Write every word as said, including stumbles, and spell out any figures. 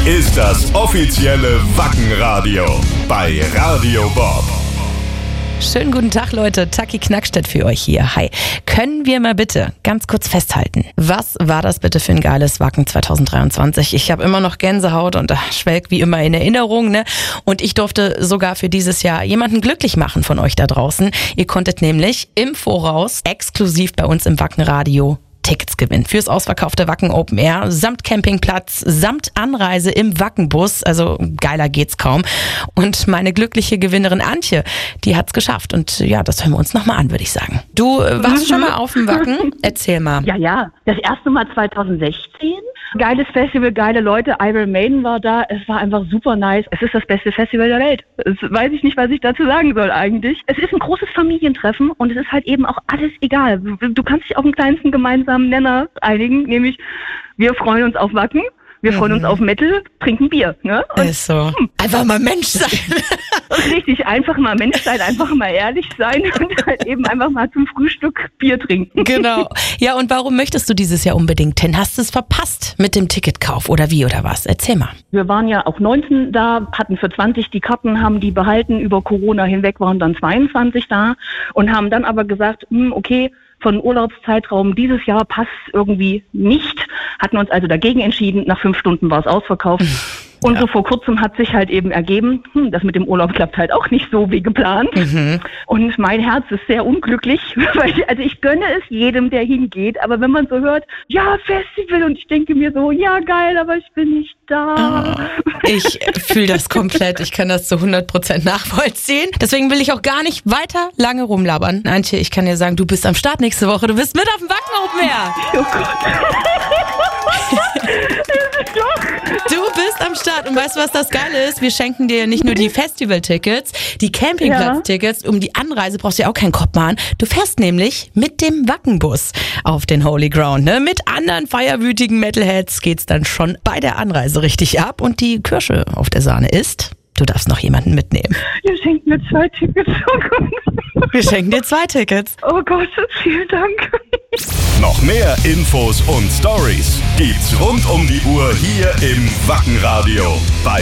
ist das offizielle Wackenradio bei Radio Bob. Schönen guten Tag, Leute. Taki Knackstedt für euch hier. Hi. Können wir mal bitte ganz kurz festhalten, was war das bitte für ein geiles Wacken zwanzig dreiundzwanzig? Ich habe immer noch Gänsehaut und schwelg wie immer in Erinnerung, ne? Und ich durfte sogar für dieses Jahr jemanden glücklich machen von euch da draußen. Ihr konntet nämlich im Voraus exklusiv bei uns im Wackenradio Tickets gewinnen fürs ausverkaufte Wacken Open Air, samt Campingplatz, samt Anreise im Wackenbus, also geiler geht's kaum. Und meine glückliche Gewinnerin Antje, die hat's geschafft. Und ja, das hören wir uns nochmal an, würde ich sagen. Du äh, warst mhm. schon mal auf dem Wacken? Erzähl mal. Ja, ja. Das erste Mal zwanzig sechzehn. Geiles Festival, geile Leute. Iron Maiden war da. Es war einfach super nice. Es ist das beste Festival der Welt. Das weiß ich nicht, was ich dazu sagen soll eigentlich. Es ist ein großes Familientreffen und es ist halt eben auch alles egal. Du kannst dich auf den kleinsten gemeinsamen Nenner einigen, nämlich wir freuen uns auf Wacken. Wir freuen mhm. uns auf Metal, trinken Bier. Ne? Und, ist so. Hm. Einfach mal Mensch sein. Richtig, einfach mal Mensch sein, einfach mal ehrlich sein und halt eben einfach mal zum Frühstück Bier trinken. Genau. Ja, und warum möchtest du dieses Jahr unbedingt hin? Hast du es verpasst mit dem Ticketkauf oder wie oder was? Erzähl mal. Wir waren ja auch neunzehn da, hatten für zwanzig die Karten, haben die behalten. Über Corona hinweg waren dann zweiundzwanzig da und haben dann aber gesagt, hm, okay, von Urlaubszeitraum dieses Jahr passt irgendwie nicht. Hatten uns also dagegen entschieden. Nach fünf Stunden war es ausverkauft. Und ja. so vor kurzem hat sich halt eben ergeben, hm, das mit dem Urlaub klappt halt auch nicht so wie geplant. Mhm. Und mein Herz ist sehr unglücklich, weil ich, also ich gönne es jedem, der hingeht. Aber wenn man so hört, ja, Festival, und ich denke mir so, ja, geil, aber ich bin nicht da. Oh, ich fühle das komplett. Ich kann das zu hundert Prozent nachvollziehen. Deswegen will ich auch gar nicht weiter lange rumlabern. Antje, ich kann dir sagen, du bist am Start nächste Woche. Du bist mit auf dem Wacken Open Air. Oh Gott. Du bist am Start und weißt du, was das Geile ist? Wir schenken dir nicht nur die Festival-Tickets, die Campingplatz-Tickets. Um die Anreise brauchst du ja auch keinen Kopf machen. Du fährst nämlich mit dem Wackenbus auf den Holy Ground. Ne? Mit anderen feierwütigen Metalheads geht's dann schon bei der Anreise richtig ab. Und die Kirsche auf der Sahne ist, du darfst noch jemanden mitnehmen. Ihr schenkt mir zwei Tickets. Oh Gott. Wir schenken dir zwei Tickets. Oh Gott, vielen Dank. Noch mehr Infos und Stories gibt's rund um die Uhr hier im Wackenradio bei